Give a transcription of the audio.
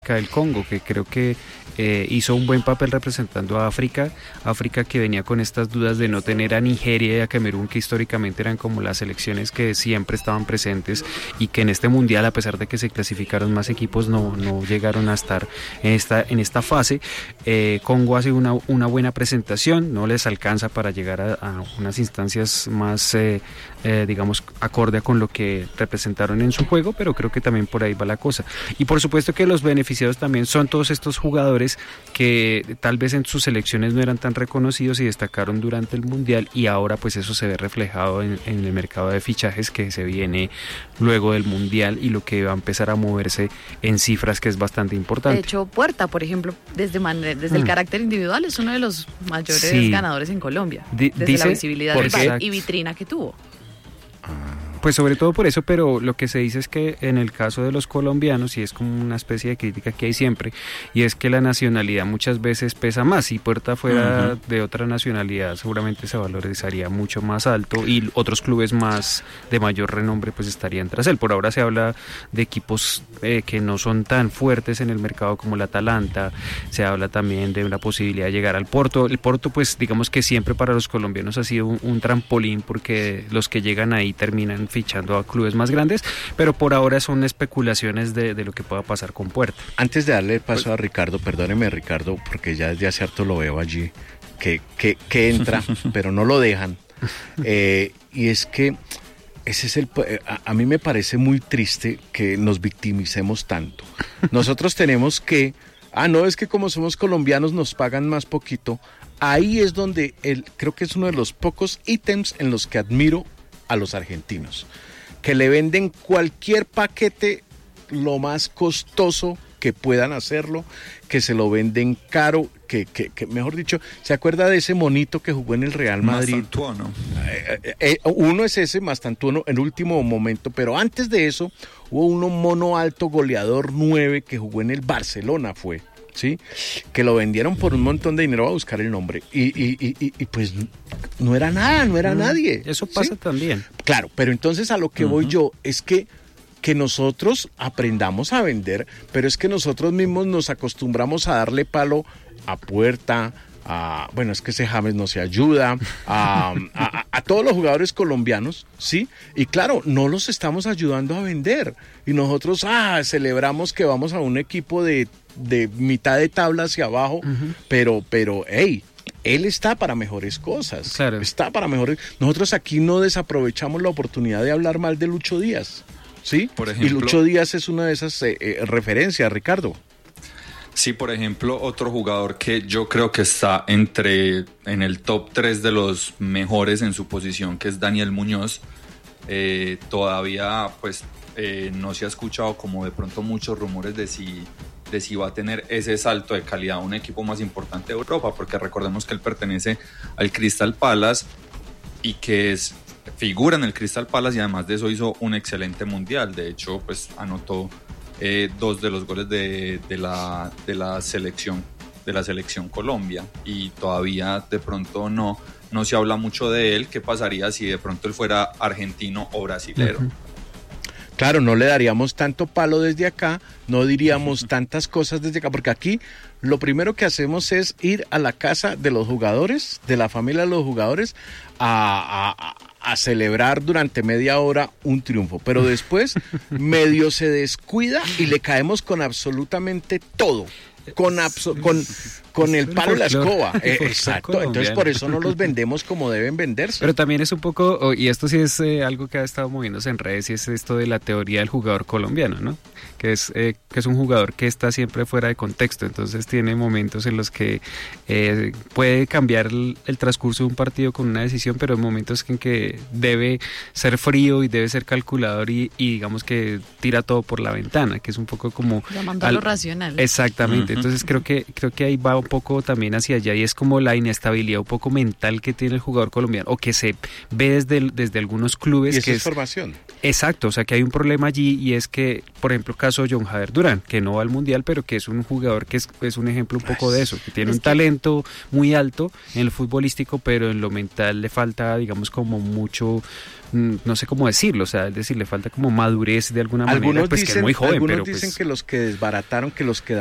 del Congo, que creo que hizo un buen papel representando a África que venía con estas dudas de no tener a Nigeria y a Camerún, que históricamente eran como las selecciones que siempre estaban presentes y que en este mundial, a pesar de que se clasificaron más equipos, no llegaron a estar en esta fase. Congo hace una buena presentación, no les alcanza para llegar a unas instancias más digamos acorde con lo que representaron en su juego, pero creo que también por ahí va la cosa. Y por supuesto que los beneficiados también son todos estos jugadores que tal vez en sus selecciones no eran tan reconocidos y destacaron durante el mundial, y ahora pues eso se ve reflejado en el mercado de fichajes que se viene luego del mundial y lo que va a empezar a moverse en cifras, que es bastante importante. De hecho, Puerta, por ejemplo, desde el carácter individual es uno de los mayores ganadores en Colombia, desde la visibilidad y vitrina que tuvo. Pues sobre todo por eso, pero lo que se dice es que en el caso de los colombianos, y es como una especie de crítica que hay siempre, y es que la nacionalidad muchas veces pesa más. Si Puerta fuera de otra nacionalidad, seguramente se valorizaría mucho más alto y otros clubes más de mayor renombre pues estarían tras él. Por ahora se habla de equipos que no son tan fuertes en el mercado como el Atalanta, se habla también de una posibilidad de llegar al Porto. El Porto pues digamos que siempre para los colombianos ha sido un trampolín, porque los que llegan ahí terminan fichando a clubes más grandes, pero por ahora son especulaciones de lo que pueda pasar con Puerta. Antes de darle el paso a Ricardo, perdóneme Ricardo, porque ya desde hace harto lo veo allí, que entra, pero no lo dejan, y es que ese es a mí me parece muy triste que nos victimicemos tanto. Nosotros tenemos que, no, es que como somos colombianos nos pagan más poquito. Ahí es donde creo que es uno de los pocos ítems en los que admiro a los argentinos, que le venden cualquier paquete lo más costoso que puedan hacerlo, que se lo venden caro, que mejor dicho, ¿se acuerda de ese monito que jugó en el Real Madrid? Mastantuono. Uno es ese, Mastantuono, en último momento, pero antes de eso hubo uno mono alto goleador 9 que jugó en el Barcelona, ¿sí? Que lo vendieron por un montón de dinero, a buscar el nombre, y pues no era nada, no era nadie. Eso pasa, ¿sí? También. Claro, pero entonces a lo que voy yo es que nosotros aprendamos a vender, pero es que nosotros mismos nos acostumbramos a darle palo a Puerta, bueno, es que ese James no se ayuda, a todos los jugadores colombianos, ¿sí? Y claro, no los estamos ayudando a vender. Y nosotros, celebramos que vamos a un equipo de mitad de tabla hacia abajo, pero, hey, él está para mejores cosas. Claro. Está para mejores. Nosotros aquí no desaprovechamos la oportunidad de hablar mal de Lucho Díaz, ¿sí? Por ejemplo, y Lucho Díaz es una de esas referencias, Ricardo. Sí, por ejemplo, otro jugador que yo creo que está en el top 3 de los mejores en su posición, que es Daniel Muñoz. Todavía pues no se ha escuchado como de pronto muchos rumores de si va a tener ese salto de calidad a un equipo más importante de Europa, porque recordemos que él pertenece al Crystal Palace y que figura en el Crystal Palace, y además de eso hizo un excelente mundial. De hecho, pues anotó 2 de los goles de la selección Colombia, y todavía de pronto no se habla mucho de él. ¿Qué pasaría si de pronto él fuera argentino o brasilero? Claro, no le daríamos tanto palo desde acá, no diríamos tantas cosas desde acá, porque aquí lo primero que hacemos es ir a la casa de los jugadores, de la familia de los jugadores, a celebrar durante media hora un triunfo, pero después medio se descuida y le caemos con absolutamente todo. Con el palo y la escoba. Exacto, entonces por eso no los vendemos como deben venderse. Pero también es un poco, y esto sí es algo que ha estado moviéndose en redes, y es esto de la teoría del jugador colombiano, ¿no? Que es un jugador que está siempre fuera de contexto, entonces tiene momentos en los que puede cambiar el transcurso de un partido con una decisión, pero en momentos en que debe ser frío y debe ser calculador y digamos que tira todo por la ventana, que es un poco como... Llamando a lo racional. Exactamente. Exactamente, entonces creo que ahí va un poco también hacia allá y es como la inestabilidad un poco mental que tiene el jugador colombiano o que se ve desde algunos clubes. Y eso es formación. Exacto, o sea que hay un problema allí y es que, por ejemplo, caso John Jader Durán, que no va al Mundial, pero que es un jugador que es un ejemplo un poco de eso, que tiene un talento muy alto en lo futbolístico, pero en lo mental le falta, digamos, como mucho, no sé cómo decirlo, o sea, es decir, le falta como madurez de alguna manera, pues dicen, que es muy joven. Algunos pero dicen pues, que los que desbarataron, que los que